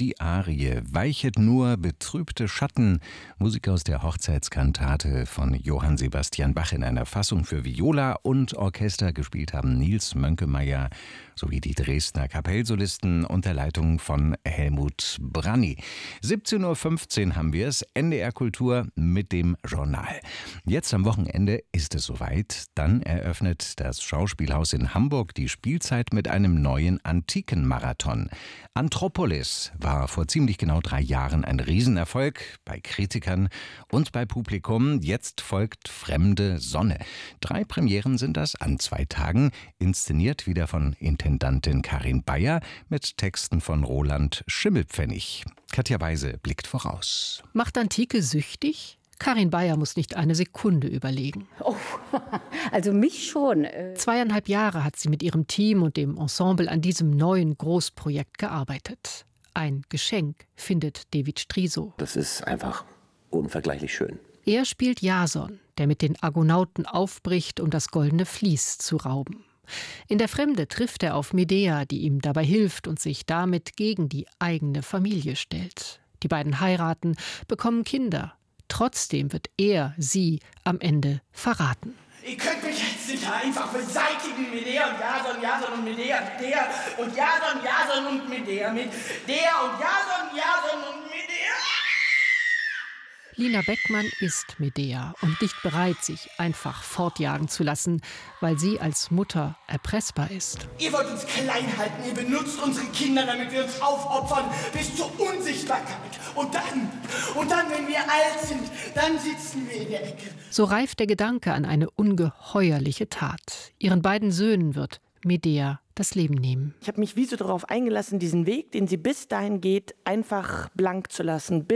die Arie »Weichet nur, betrübte Schatten«, Musik aus der Hochzeitskantate von Johann Sebastian Bach in einer Fassung für Viola und Orchester. Gespielt haben Nils Mönkemeyer sowie die Dresdner Kapellsolisten unter Leitung von Helmut Branny. 17.15 Uhr haben wir es, NDR Kultur mit dem Journal. Jetzt am Wochenende ist es soweit. Dann eröffnet das Schauspielhaus in Hamburg die Spielzeit mit einem neuen Antikenmarathon. Anthropolis war vor ziemlich genau 3 Jahren ein Riesenerfolg bei Kritikern und bei Publikum. Jetzt folgt Fremde Sonne. 3 Premieren sind das an 2 Tagen, inszeniert wieder von Intendantin Karin Bayer mit Texten von Roland Schimmelpfennig. Katja Weise blickt voraus. Macht Antike süchtig? Karin Bayer muss nicht eine Sekunde überlegen. Oh, also mich schon. 2,5 Jahre hat sie mit ihrem Team und dem Ensemble an diesem neuen Großprojekt gearbeitet. Ein Geschenk, findet David Striso. Das ist einfach unvergleichlich schön. Er spielt Jason, der mit den Argonauten aufbricht, um das goldene Vlies zu rauben. In der Fremde trifft er auf Medea, die ihm dabei hilft und sich damit gegen die eigene Familie stellt. Die beiden heiraten, bekommen Kinder. Trotzdem wird er sie am Ende verraten. Ihr könnt mich jetzt nicht einfach beseitigen, Medea und Jason, Jason und Medea, Medea und Jason, Jason und Medea, Medea und Jason, Jason und Medea. Lina Beckmann ist Medea und nicht bereit, sich einfach fortjagen zu lassen, weil sie als Mutter erpressbar ist. Ihr wollt uns klein halten, ihr benutzt unsere Kinder, damit wir uns aufopfern bis zur Unsichtbarkeit. Und dann, wenn wir alt sind, dann sitzen wir in der Ecke. So reift der Gedanke an eine ungeheuerliche Tat. Ihren beiden Söhnen wird Medea das Leben nehmen. Ich habe mich wie so darauf eingelassen, diesen Weg, den sie bis dahin geht, einfach blank zu lassen.